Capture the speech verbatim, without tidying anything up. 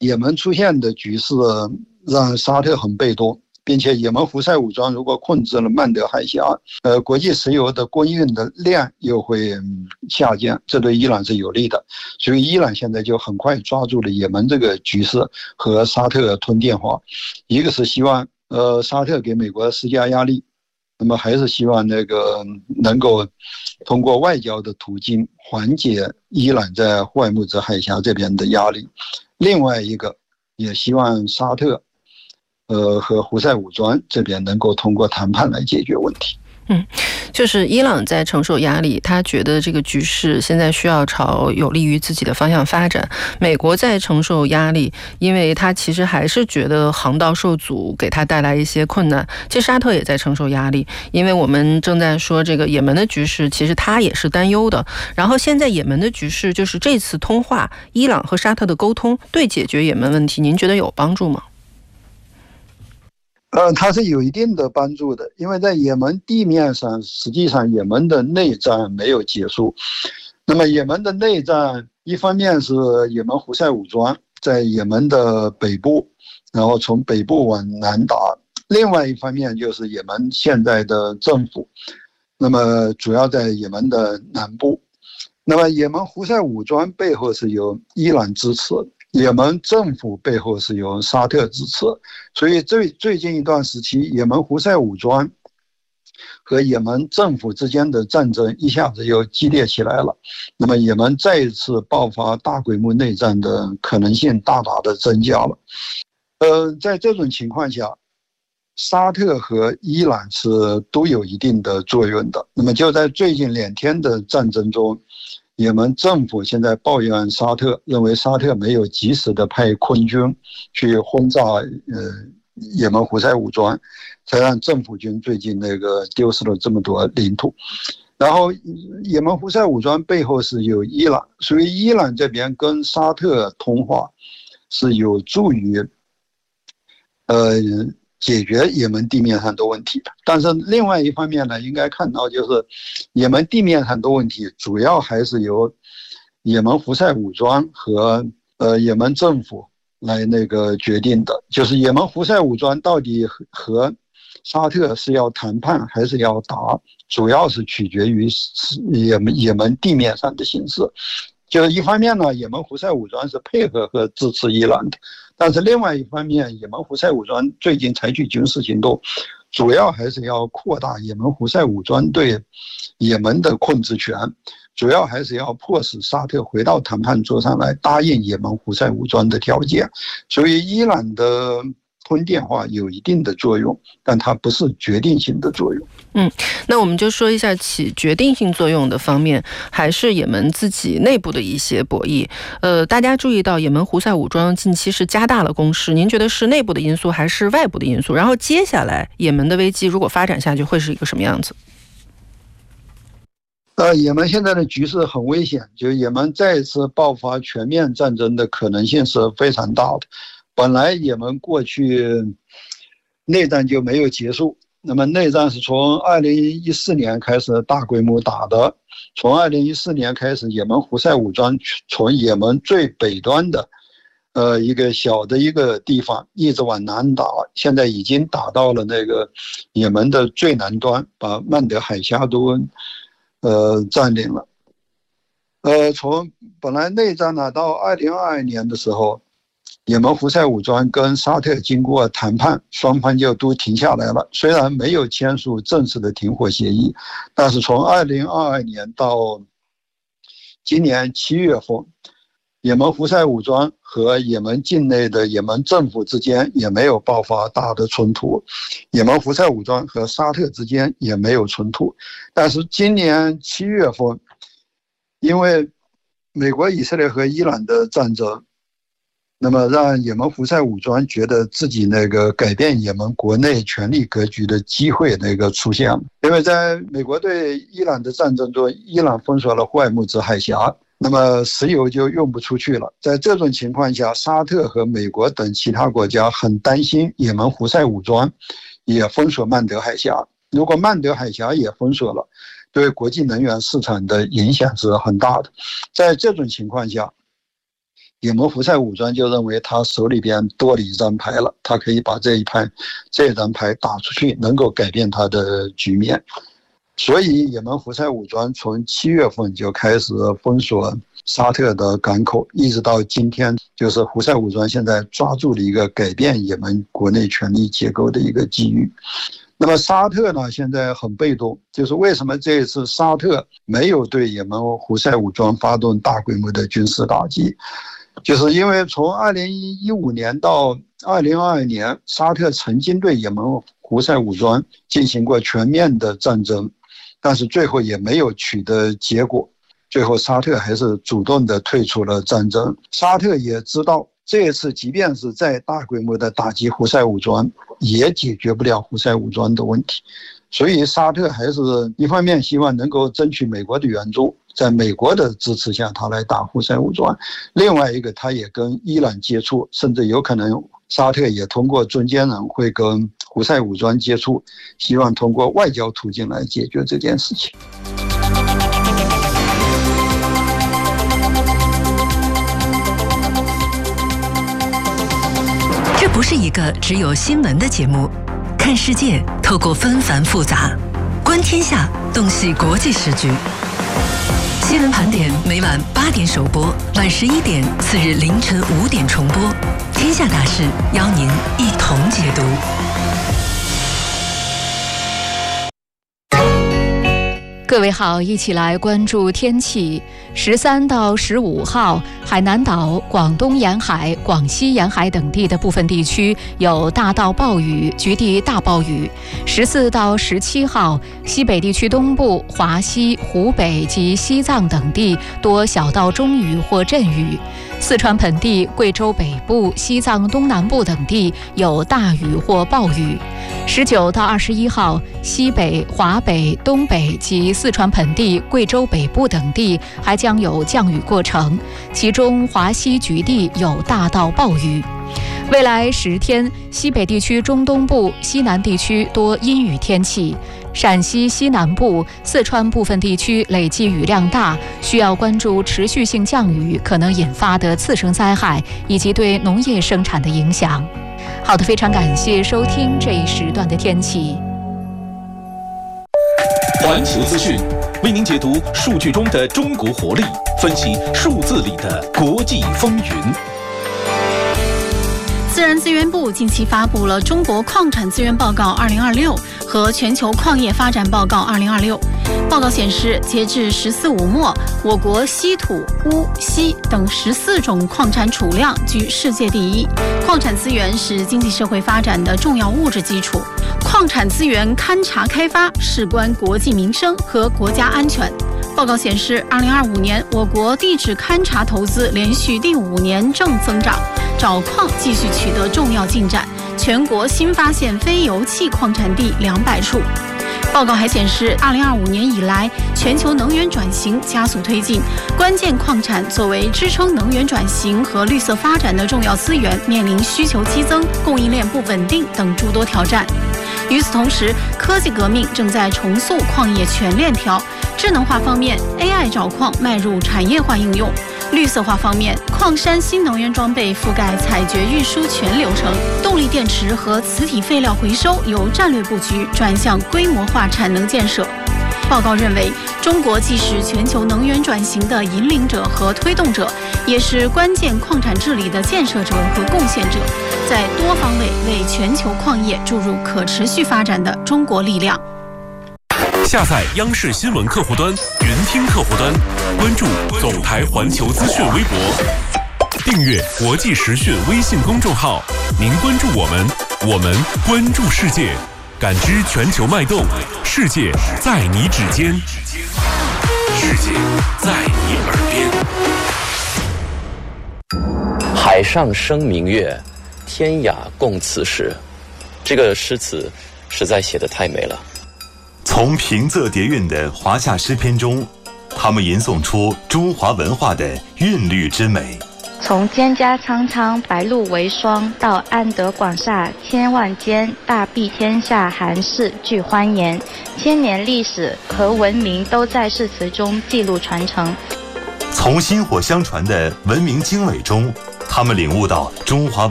也门出现的局势让沙特很被动，并且也门胡塞武装如果控制了曼德海峡，呃，国际石油的供应的量又会下降，这对伊朗是有利的。所以伊朗现在就很快抓住了也门这个局势和沙特通电话，一个是希望呃沙特给美国施加压力，那么还是希望那个能够通过外交的途径缓解伊朗在霍尔木兹海峡这边的压力。另外一个也希望沙特呃和胡塞武装这边能够通过谈判来解决问题。 嗯，就是伊朗在承受压力，他觉得这个局势现在需要朝有利于自己的方向发展。美国在承受压力，因为他其实还是觉得航道受阻给他带来一些困难。其实沙特也在承受压力，因为我们正在说这个也门的局势，其实他也是担忧的。然后现在也门的局势，就是这次通话，伊朗和沙特的沟通对解决也门问题，您觉得有帮助吗？ 呃，它是有一定的帮助的，因为在也门地面上，实际上也门的内战没有结束。那么也门的内战，一方面是也门胡塞武装在也门的北部，然后从北部往南打；另外一方面就是也门现在的政府，那么主要在也门的南部。那么也门胡塞武装背后是由伊朗支持，也门政府背后是由沙特支持，所以最最近一段时期，也门胡塞武装和也门政府之间的战争一下子又激烈起来了。那么也门再一次爆发大规模内战的可能性大大的增加了。呃，在这种情况下，沙特和伊朗是都有一定的作用的。那么就在最近两天的战争中，也门政府现在抱怨沙特，认为沙特没有及时的派空军去轰炸呃也门胡塞武装，才让政府军最近那个丢失了这么多领土。然后也门胡塞武装背后是有伊朗，所以伊朗这边跟沙特通话是有助于呃解决也门地面上的问题的。但是另外一方面呢，应该看到就是也门地面上的问题主要还是由也门胡塞武装和呃也门政府来那个决定的。就是也门胡塞武装到底和沙特是要谈判还是要打，主要是取决于也门也门地面上的形势。就是一方面呢，也门胡塞武装是配合和支持伊朗的，但是另外一方面，也门胡塞武装最近采取军事行动，主要还是要扩大也门胡塞武装对也门的控制权，主要还是要迫使沙特回到谈判桌上来，答应也门胡塞武装的条件。所以伊朗的通电话有一定的作用，但它不是决定性的作用。 嗯，那我们就说一下起决定性作用的方面，还是也门自己内部的一些博弈。呃，大家注意到也门胡塞武装近期是加大了攻势，您觉得是内部的因素还是外部的因素？然后接下来也门的危机如果发展下去，会是一个什么样子？ 呃，也门现在的局势很危险，就也门再一次爆发全面战争的可能性是非常大的。本来也门过去内战就没有结束，那么内战是从二零一四年开始大规模打的，从二零一四年开始，也门胡塞武装从也门最北端的呃一个小的一个地方一直往南打，现在已经打到了那个也门的最南端，把曼德海峡都呃占领了。呃，从本来内战呢，到二零二二年的时候，也门胡塞武装跟沙特经过谈判，双方就都停下来了。虽然没有签署正式的停火协议，但是从二零二二年到今年七月份，也门胡塞武装和也门境内的也门政府之间也没有爆发大的冲突，也门胡塞武装和沙特之间也没有冲突。但是今年七月份，因为美国、以色列和伊朗的战争，那么让也门胡塞武装觉得自己那个改变也门国内权力格局的机会那个出现了。因为在美国对伊朗的战争中，伊朗封锁了霍尔木兹海峡，那么石油就用不出去了。在这种情况下，沙特和美国等其他国家很担心也门胡塞武装也封锁曼德海峡。如果曼德海峡也封锁了，对国际能源市场的影响是很大的。在这种情况下， 也门胡塞武装就认为他手里边多了一张牌了，他可以把这一牌这张牌打出去，能够改变他的局面。所以也门胡塞武装从七月份就开始封锁沙特的港口，一直到今天，就是胡塞武装现在抓住了一个改变也门国内权力结构的一个机遇。那么沙特呢，现在很被动，就是为什么这一次沙特没有对也门胡塞武装发动大规模的军事打击，就是因为从二零一五年到二零二二年，沙特曾经对也门胡塞武装进行过全面的战争，但是最后也没有取得结果，最后沙特还是主动的退出了战争。沙特也知道这一次即便是再大规模的打击胡塞武装，也解决不了胡塞武装的问题，所以沙特还是一方面希望能够争取美国的援助，在美国的支持下他来打胡塞武装，另外一个他也跟伊朗接触，甚至有可能沙特也通过中间人会跟胡塞武装接触，希望通过外交途径来解决这件事情。 这不是一个只有新闻的节目，看世界透过纷繁复杂，观天下洞悉国际时局。新闻盘点每晚八点首播，晚十一点，次日凌晨五点重播。天下大事，邀您一同解读。 各位好，一起来关注天气。十三到十五号，海南岛、广东沿海、广西沿海等地的部分地区有大到暴雨，局地大暴雨。十四到十七号，西北地区东部、华西、湖北及西藏等地多小到中雨或阵雨。四川盆地、贵州北部、西藏东南部等地有大雨或暴雨。十九到二十一号，西北、华北、东北及四川盆地、贵州北部等地还将有降雨过程，其中华西局地有大到暴雨。未来十天，西北地区中东部、西南地区多阴雨天气，陕西西南部、四川部分地区累计雨量大，需要关注持续性降雨可能引发的次生灾害以及对农业生产的影响。好的，非常感谢收听这一时段的天气。 环球资讯为您解读数据中的中国活力，分析数字里的国际风云。 自然资源部近期发布了《中国矿产资源报告二零二六》和《全球矿业发展报告二零二六》。报告显示，截至十四五末，我国稀土、钨、锡等十四种矿产储量居世界第一。矿产资源是经济社会发展的重要物质基础，矿产资源勘察开发事关国计民生和国家安全。报告显示，二零二五年我国地质勘察投资连续第五年正增长，找矿继续取得重要进展，全国新发现非油气矿产地两百处。报告还显示，二零二五年以来，全球能源转型加速推进，关键矿产作为支撑能源转型和绿色发展的重要资源，面临需求激增、供应链不稳定等诸多挑战。与此同时，科技革命正在重塑矿业全链条。智能化方面 ，A I 找矿迈入产业化应用；绿色化方面，矿山新能源装备覆盖采掘运输全流程；动力电池和磁体废料回收由战略布局转向规模化产能建设。报告认为，中国既是全球能源转型的引领者和推动者，也是关键矿产治理的建设者和贡献者，在多方位为全球矿业注入可持续发展的中国力量。 下载央视新闻客户端、云听客户端，关注总台环球资讯微博，订阅国际时讯微信公众号。您关注我们，我们关注世界，感知全球脉动，世界在你指尖，世界在你耳边。 海上生明月，天涯共此时。这个诗词实在写得太美了。 从平仄叠韵的华夏诗篇中，他们吟诵出中华文化的韵律之美。 从蒹葭苍苍，白露为霜，到安得广厦千万间，大庇天下寒士俱欢颜。千年历史和文明都在诗词中记录传承。 从薪火相传的文明经纬中，他们领悟到中华文